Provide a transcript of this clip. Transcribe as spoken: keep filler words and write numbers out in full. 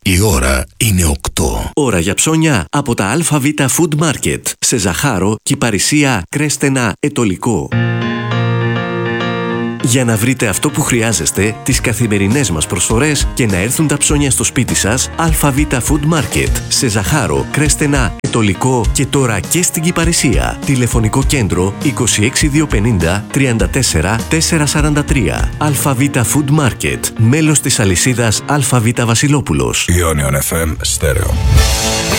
Η ώρα είναι οκτώ. Ώρα για ψώνια από τα ΑΒ Food Market σε Ζαχάρο, Κυπαρισία, Κρέστενα, Ετωλικό. Για να βρείτε αυτό που χρειάζεστε, τις καθημερινές μας προσφορές και να έρθουν τα ψώνια στο σπίτι σας, ΑΒ Food Market σε Ζαχάρο, Κρέστενα, Ετωλικό και τώρα και στην Κυπαρισία. Τηλεφωνικό κέντρο είκοσι έξι διακόσια πενήντα τριάντα τέσσερα τετρακόσια σαράντα τρία. ΑΒ Food Market, μέλος της αλυσίδας ΑΒ Βασιλόπουλος. Ionion εφ εμ Stereo.